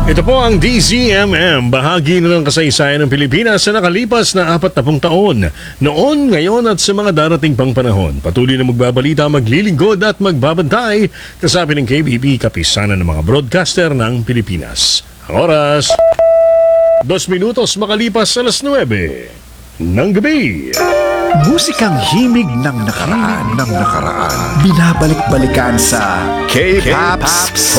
Ito po ang DZMM, bahagi na ng kasaysayan ng Pilipinas sa nakalipas na 40 taon. Noon, ngayon at sa mga darating pang panahon. Patuloy na magbabalita, maglilingkod at magbabantay kasabi ng KBP, kapisanan ng mga broadcaster ng Pilipinas. Ang oras, 2 minutos makalipas sa alas 9 ng gabi. Musikang himig ng nakaraan. Binabalik-balikan sa K-Pops